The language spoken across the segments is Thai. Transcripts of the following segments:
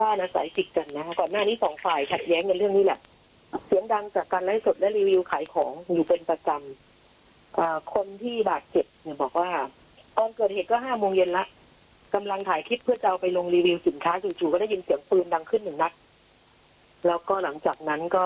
บ้านอาศัยติดกันนะคะก่อนหน้านี้สองฝ่ายขัดแย้งกันเรื่องนี้แหละเสียงดังจากการไลฟ์สดและรีวิวขายของอยู่เป็นประจำคนที่บาดเจ็บเนี่ยบอกว่าตอนเกิดเหตุก็5 โมงเย็นละกำลังถ่ายคลิปเพื่อจะเอาไปลงรีวิวสินค้าจู่ๆก็ได้ยินเสียงปืนดังขึ้น1 นัดแล้วก็หลังจากนั้นก็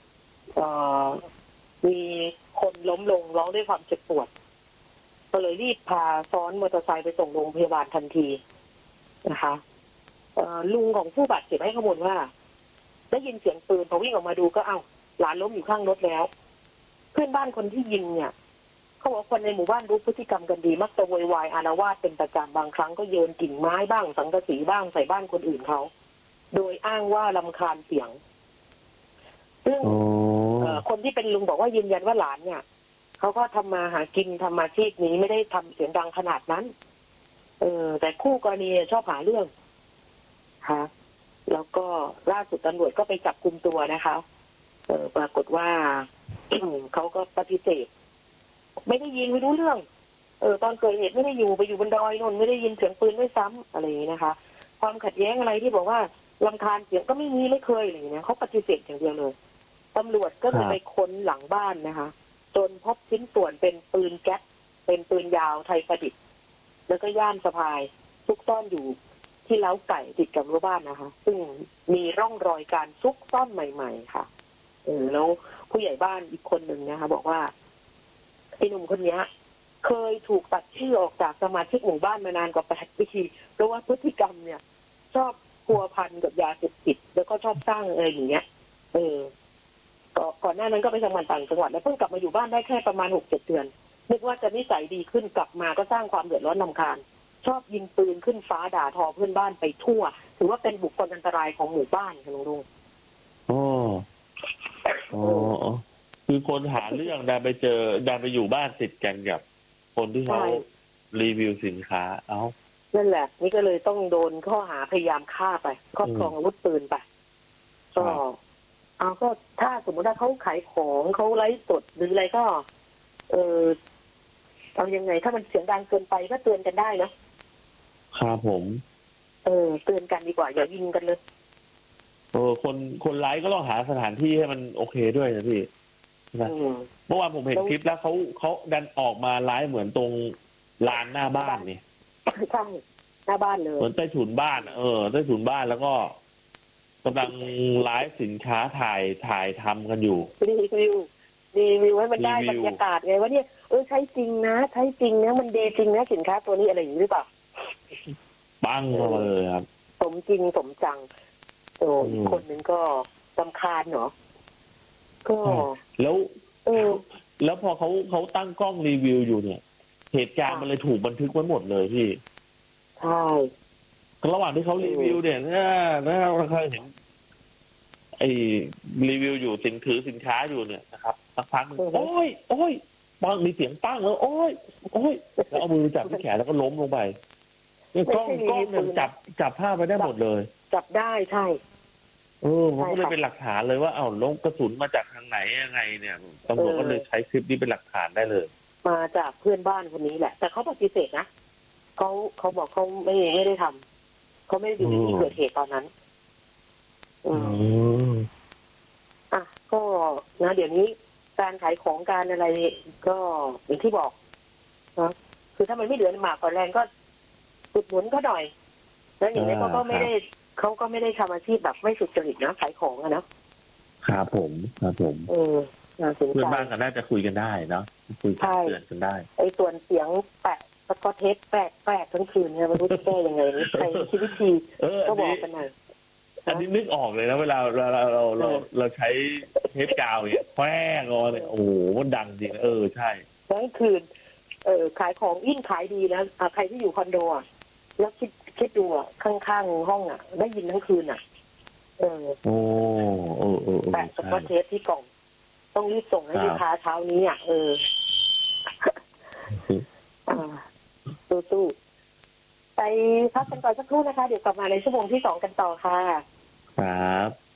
มีคนล้มลงร้องด้วยความเจ็บปวดก็เลยรีบพาซ้อนมอเตอร์ไซค์ไปส่งโรงพยาบาลทันทีนะคะลุงของผู้บาดเจ็บให้ข้อมูลว่าได้ยินเสียงปืนพอวิ่งออกมาดูก็หลานล้มอยู่ข้างรถแล้วเพื่อนบ้านคนที่ยิงเนี่ยเขาบอกคนในหมู่บ้านรู้พฤติกรรมกันดีมักจะโวยวายอาละวาดเป็นประจำบางครั้งก็โยนกิ่งไม้บ้างสังกะสีบ้างใส่บ้านคนอื่นเขาโดยอ้างว่ารำคาญเสียงซึ่งคนที่เป็นลุงบอกว่ายืนยันว่าหลานเนี่ยเขาก็ทำมาหากินทำอาชีพนี้ไม่ได้ทำเสียงดังขนาดนั้นแต่คู่กรณีชอบหาเรื่องค่ะแล้วก็ล่าสุดตำรวจก็ไปจับกุมตัวนะคะปรากฏว่าเขาก็ปฏิเสธไม่ได้ยินไม่รู้เรื่องตอนเกิดเหตุไม่ได้อยู่ไปอยู่บนดอยนนไม่ได้ยินเสียงปืนด้วยซ้ำอะไรอย่างนี้นะคะความขัดแย้งอะไรที่บอกว่ารำคาญเสียงก็ไม่มีไม่เคยอะไรอย่างนี้เขาปฏิเสธอย่างเดียวเลยตำรวจก็เลยไปค้นหลังบ้านนะคะจนพบชิ้นส่วนเป็นปืนแก๊ปเป็นปืนยาวไทยประดิษฐ์แล้วก็ย่ามสะพายซุกซ่อนอยู่ที่เล้าไก่ติดกับรั้วบ้านนะคะซึ่งมีร่องรอยการซุกซ่อนใหม่ๆค่ะแล้วผู้ใหญ่บ้านอีกคนหนึ่งนะคะบอกว่าไอ้หนุ่มคนนี้เคยถูกตัดชื่อออกจากสมาชิกหมู่บ้านมานานกว่า8 ปีเพราะว่าพฤติกรรมเนี่ยชอบพัวพันกับยาเสพติดแล้วก็ชอบสร้างอะไรอย่างเงี้ยก่อนหน้านั้นก็ไปทำงานต่างจังหวัดแล้วเพิ่งกลับมาอยู่บ้านได้แค่ประมาณ6-7 เดือนนึกว่าจะนิสัยดีขึ้นกลับมาก็สร้างความเดือดร้อนรำคาญชอบยิงปืนขึ้นฟ้าด่าทอเพื่อนบ้านไปทั่วถือว่าเป็นบุคคลอันตรายของหมู่บ้านค่ะลุงคือคนหาเรื่องดันไปอยู่บ้านติดกันกับคนที่เขารีวิวสินค้านั่นแหละนี่ก็เลยต้องโดนข้อหาพยายามฆ่าไปครอบครองอาวุธปืนไปก็ถ้าสมมติว่าเขาขายของเขาไลฟ์สดหรืออะไรก็เอายังไงถ้ามันเสียงดังเกินไปก็เตือนกันได้นะครับผมเตือนกันดีกว่าอย่ายิงกันเลยคนไลฟ์ก็ต้องหาสถานที่ให้มันโอเคด้วยนะพี่เมื่อวานผมเห็นคลิปแล้วเขาดันออกมาไลฟ์เหมือนตรงลานหน้าบ้านนี่ใช่หน้าบ้านเลยเหมือนใต้ถุนบ้านใต้ถุนบ้านแล้วก็กำลังไลฟ์สินค้าถ่ายทำกันอยู่รีวิวให้มันได้บรรยากาศไงว่าเนี่ยใช้จริงนะใช้จริงนะมันดีจริงนะสินค้าตัวนี้อะไรอย่างนี้หรือเปล่าปังเลยครับสมจริงสมจังคนหนึ่งก็รำคาญเนาะก็แล้วพอเขาตั้งกล้องรีวิวอยู่เนี่ยเหตุการณ์มันเลยถูกบันทึกไว้หมดเลยพี่ใช่ระหว่างที่เขารีวิวเนี่ยเราเคยเห็นไอ้รีวิวอยู่ถือสินค้าอยู่เนี่ยนะครับสักพักนึงโอ้ยปังมีเสียงปังแล้วโอ้ยแล้วเอามือจับที่แขนแล้วก็ล้มลงไปเนี่ยกล้องเนี่ยจับภาพไปได้หมดเลยจับได้ใช่มันก็เลยเป็นหลักฐานเลยว่าล้มกระสุนมาจากทางไหนยังไงเนี่ยตำรวจก็เลยใช้คลิปนี้เป็นหลักฐานได้เลยมาจากเพื่อนบ้านคนนี้แหละแต่เขาปฏิเสธนะเขาบอกเขาไม่ได้ทำเขาไม่ได้อยู่ในที่เกิดเหตุตอนนั้นก็นะเดี๋ยวนี้การขายของการอะไรก็อย่างที่บอกนะคือถ้ามันไม่เหลือหมากก่อนแรงก็อุดหนุนก็หน่อยแล้วอย่างนี้เขาก็ไม่ได้ทำอาชีพแบบไม่สุจริตนะขายของอะนะครับผมเพื่อนบ้านกันน่าจะคุยกันได้เนาะคุยกันเตือนกันได้ไอ้ส่วนเสียงแปะสกอตเทปแปลกทั้งคืนเนี่ยมันรู้จะแก้ยังไงนี่ใครคิดวิธีก็บอกกันหน่อยอันนี้นึกออกเลยนะเวลาเราใช้เทปกาวเนี่ยแควงเนี่ยโอ้โหมันดังจริงใช่ทั้งคืนขายของยิ่งขายดีนะใครที่อยู่คอนโดอ่ะแล้วคิดดูอ่ะข้างๆห้องอ่ะได้ยินทั้งคืนอ่ะแปะสกอตเทปที่กล่องต้องรีบส่งให้ลูกค้าเช้านี้อ่ะสู้ไปพักกันก่อนสักครู่นะคะเดี๋ยวกลับมาในชั่วโมงที่2กันต่อค่ะครับ